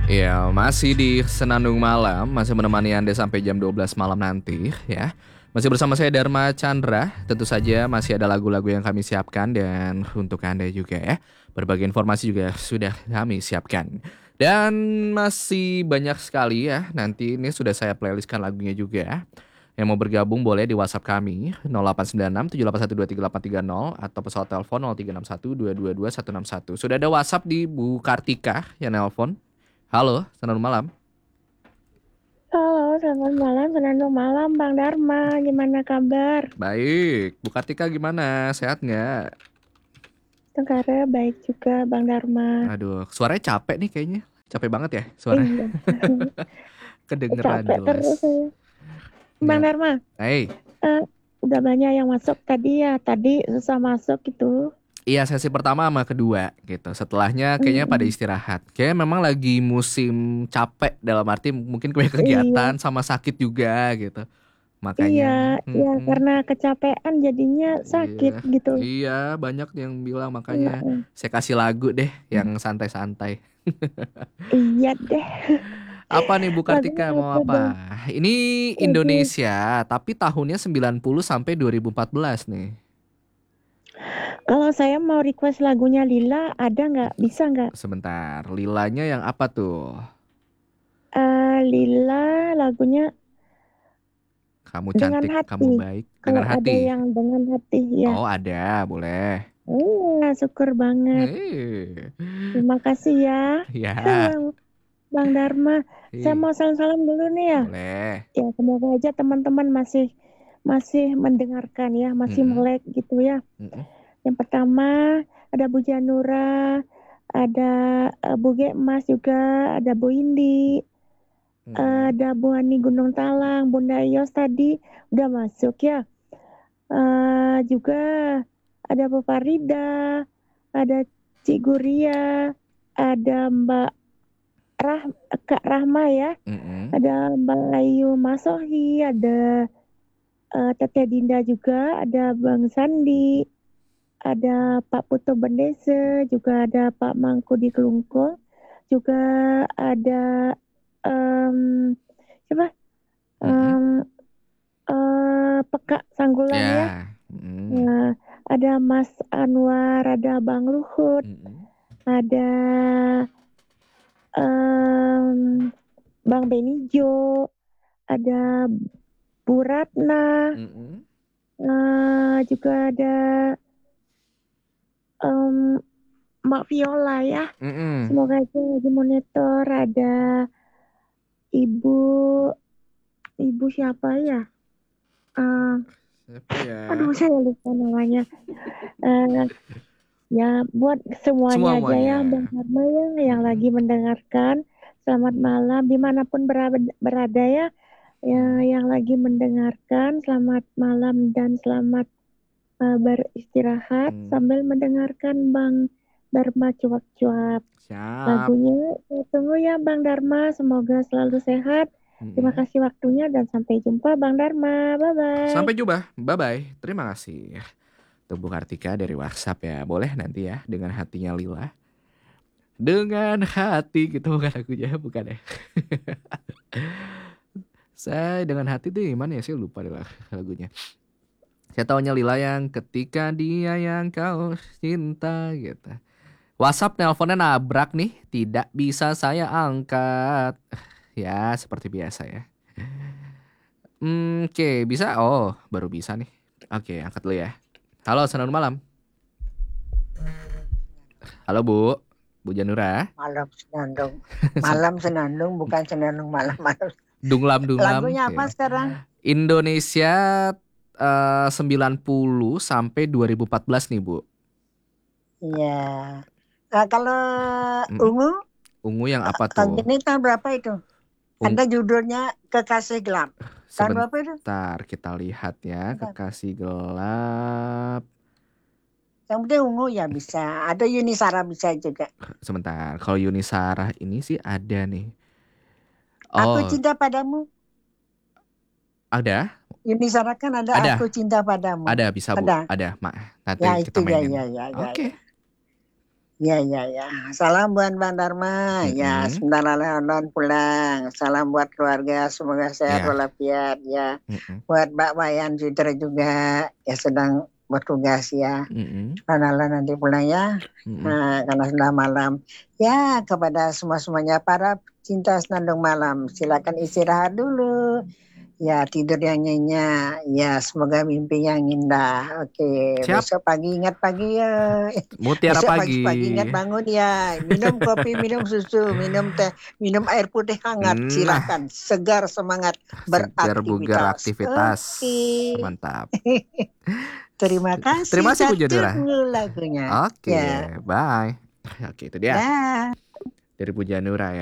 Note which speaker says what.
Speaker 1: Ya, masih di Senandung Malam, masih menemani Anda sampai jam 12 malam nanti ya. Masih bersama saya Dharma Chandra. Tentu saja masih ada lagu-lagu yang kami siapkan dan untuk Anda juga ya. Berbagai informasi juga sudah kami siapkan. Dan masih banyak sekali ya. Nanti ini sudah saya playlistkan lagunya juga. Yang mau bergabung boleh di WhatsApp kami 0896 7812330 atau pesawat telepon 0361 222 161. Sudah ada WhatsApp di Bu Kartika yang nelpon. Halo, selamat malam.
Speaker 2: Halo, selamat malam, senandung malam, Bang Dharma. Gimana kabar?
Speaker 1: Baik, Bu Kartika gimana? Sehat nggak?
Speaker 2: Negara baik juga, Bang Dharma.
Speaker 1: Aduh, suaranya capek nih kayaknya. Capek banget ya suaranya.
Speaker 2: Iya,
Speaker 1: Kedengeran
Speaker 2: capek terus
Speaker 1: jelas.
Speaker 2: saya. Bang
Speaker 1: Nggak.
Speaker 2: Dharma,
Speaker 1: Hey,
Speaker 2: eh, udah banyak yang masuk tadi ya. Tadi susah masuk gitu.
Speaker 1: iya sesi pertama sama kedua gitu. Setelahnya kayaknya pada
Speaker 2: Mm-mm.
Speaker 1: istirahat. Kayaknya memang lagi musim capek dalam arti mungkin banyak kegiatan
Speaker 2: Iya,
Speaker 1: sama sakit juga gitu.
Speaker 2: iya,
Speaker 1: Makanya,
Speaker 2: ya karena kecapean jadinya sakit
Speaker 1: iya,
Speaker 2: gitu.
Speaker 1: iya banyak yang bilang makanya
Speaker 2: Iya,
Speaker 1: saya kasih lagu deh yang santai-santai.
Speaker 2: iya deh.
Speaker 1: Apa nih Bu Kartika
Speaker 2: Lagunya
Speaker 1: mau
Speaker 2: apa
Speaker 1: apa?
Speaker 2: dong?
Speaker 1: Ini
Speaker 2: Lagu,
Speaker 1: Indonesia, tapi tahunnya 90 sampai 2014 nih.
Speaker 2: kalau saya mau request lagunya Lila, ada nggak? Bisa nggak?
Speaker 1: Sebentar, Lilanya yang apa tuh?
Speaker 2: Lila lagunya
Speaker 1: Kamu
Speaker 2: dengan
Speaker 1: cantik, kamu
Speaker 2: hati.
Speaker 1: baik.
Speaker 2: Kalau
Speaker 1: Dengan
Speaker 2: ada
Speaker 1: hati.
Speaker 2: yang dengan hati ya.
Speaker 1: Oh ada, boleh.
Speaker 2: Syukur banget.
Speaker 1: Eh,
Speaker 2: Terima kasih ya.
Speaker 1: ya,
Speaker 2: Bang, Bang Dharma. Saya
Speaker 1: ih,
Speaker 2: mau salam-salam dulu nih ya.
Speaker 1: boleh.
Speaker 2: Ya, semoga aja teman-teman masih masih mendengarkan ya, masih
Speaker 1: Mm-mm,
Speaker 2: melek gitu ya.
Speaker 1: mm-mm,
Speaker 2: Yang pertama ada Bu Janura, ada Bu Emas juga, ada Bu Indi,
Speaker 1: mm-mm,
Speaker 2: ada Bu Ani Gunung Talang, Bunda Yos tadi udah masuk ya. Juga ada Bu Farida, ada Cik Guria, ada Mbak Rah, Kak Rahma ya,
Speaker 1: mm-mm,
Speaker 2: ada Mbak Ayu Masohi, ada Teteh Dinda juga, ada Bang Sandi, ada Pak Putu Bendese, juga ada Pak Mangku di Kelungkung, juga ada um, siapa?
Speaker 1: mm-mm.
Speaker 2: Um, Peka Sanggulan ya.
Speaker 1: Ya, mm-mm,
Speaker 2: Nah, ada Mas Anwar, ada Bang Luhut,
Speaker 1: mm-mm,
Speaker 2: ada em, Bang Benijo, ada Bu Ratna,
Speaker 1: mm-mm,
Speaker 2: juga ada em, Mbak Viola ya.
Speaker 1: mm-mm.
Speaker 2: Semoga aja di monitor ada Ibu Ibu siapa ya? Eh,
Speaker 1: Siapa ya?
Speaker 2: aduh saya lupa namanya. Eh, Ya, buat semuanya aja ya, Bang
Speaker 1: Semuanya.
Speaker 2: Karma ya, yang lagi
Speaker 1: Mm-mm,
Speaker 2: mendengarkan. Selamat malam, dimanapun berada ya, ya,
Speaker 1: mm,
Speaker 2: yang lagi mendengarkan. Selamat malam dan selamat beristirahat
Speaker 1: mm.
Speaker 2: sambil mendengarkan Bang Dharma cuap-cuap.
Speaker 1: Siap.
Speaker 2: Lagunya, saya tunggu ya Bang Dharma, semoga selalu sehat. Terima
Speaker 1: Mm-mm.
Speaker 2: kasih waktunya dan sampai jumpa Bang Dharma. Bye-bye.
Speaker 1: Sampai jumpa. Bye-bye. Terima kasih. Tubuh Kartika dari WhatsApp ya. Boleh nanti ya dengan hatinya Lila. Dengan hati gitu bukan lagunya, bukan ya. Saya dengan hati tuh gimana ya? Saya lupa deh lagunya. Saya taunya Lila yang ketika dia yang kau cinta gitu. WhatsApp nelponnya nabrak nih, tidak bisa saya angkat. Ya, seperti biasa ya. Oke, bisa. Oh, baru bisa nih. Oke, angkat dulu ya. Halo, selamat malam. Halo Bu, Bu Janura.
Speaker 3: Malam Senandung. Malam Senandung bukan Senandung malam-malam.
Speaker 1: Dunglam-dunglam.
Speaker 3: Lagunya apa
Speaker 1: Ya.
Speaker 3: sekarang?
Speaker 1: Indonesia 90 sampai 2014 nih Bu.
Speaker 3: Iya. Nah, kalau
Speaker 1: Mm,
Speaker 3: Ungu,
Speaker 1: Ungu yang apa tuh?
Speaker 3: ini tahun berapa itu?
Speaker 1: Ung
Speaker 3: Ada judulnya Kekasih Gelap. Tahun berapa itu?
Speaker 1: Sebentar kita lihat ya, Kekasih Gelap.
Speaker 3: Yang penting Ungu ya bisa. Ada Yuni Sara bisa juga.
Speaker 1: Sebentar, kalau Yuni Sarah ini sih ada nih.
Speaker 3: Aku
Speaker 1: Oh,
Speaker 3: Cinta Padamu.
Speaker 1: ada?
Speaker 3: Yuni Sara kan ada Aku
Speaker 1: Ada,
Speaker 3: Cinta Padamu.
Speaker 1: ada bisa Bu,
Speaker 3: Ada.
Speaker 1: ada. Mak, nanti
Speaker 3: Ya
Speaker 1: kita
Speaker 3: itu ya
Speaker 1: mainin.
Speaker 3: ya ya ya.
Speaker 1: Oke,
Speaker 3: Ya. Ya, ya, ya. Salam buat Bang Dharma. Ya,
Speaker 1: Mm-mm.
Speaker 3: sebentar lagi Ondon pulang. Salam buat keluarga, semoga sehat
Speaker 1: Ya.
Speaker 3: walafiat. Ya,
Speaker 1: Mm-mm.
Speaker 3: buat Mbak Wayan Jutra juga, ya sedang bertugas ya.
Speaker 1: Mm-mm.
Speaker 3: Karena nanti pulang ya,
Speaker 1: Mm-mm.
Speaker 3: karena sudah malam. Ya, kepada semua-semuanya para cinta senandung malam, silakan istirahat dulu. Ya, tidur yang nyenyak. Ya, semoga mimpi yang indah. Oke,
Speaker 1: Siap.
Speaker 3: besok pagi ingat pagi ya.
Speaker 1: Mutiara
Speaker 3: Besok
Speaker 1: pagi.
Speaker 3: pagi-pagi ingat bangun ya. Minum kopi, minum susu, minum teh, minum air putih hangat.
Speaker 1: Nah,
Speaker 3: Silakan, segar semangat
Speaker 1: segar bugar
Speaker 3: beraktivitas.
Speaker 1: aktivitas.
Speaker 3: Oke.
Speaker 1: Mantap.
Speaker 3: Terima
Speaker 1: Terima
Speaker 3: kasih.
Speaker 1: kasih Bu
Speaker 3: Saya
Speaker 1: Janura.
Speaker 3: tunggu lagunya.
Speaker 1: Oke,
Speaker 3: Ya,
Speaker 1: bye. Oke, itu dia
Speaker 3: dah.
Speaker 1: dari Bu Janura ya.